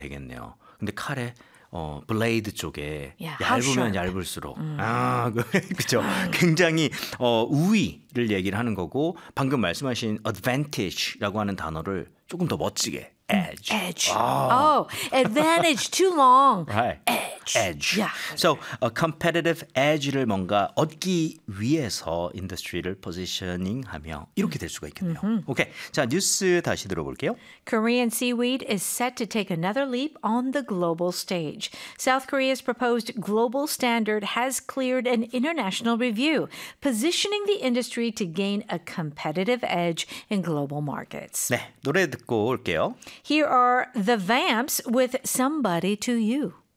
되겠네요. 근데 칼에 블레이드 쪽에 Yeah, how 얇으면 sharp. 얇을수록 그렇죠. 굉장히 우위를 얘기를 하는 거고 방금 말씀하신 advantage라고 하는 단어를 조금 더 멋지게 edge. Edge. Oh, advantage too long. Right. Edge. Yeah. So, competitive edge를 뭔가 얻기 위해서 인더스트리를 포지셔닝하며 이렇게 될 수가 있겠네요. 오케이. 자, 뉴스 다시 들어볼게요. Korean seaweed is set to take another leap on the global stage. South Korea's proposed global standard has cleared an international review, positioning the industry to gain a competitive edge in global markets. 네, 노래 듣고 올게요. Here are the Vamps with Somebody to You.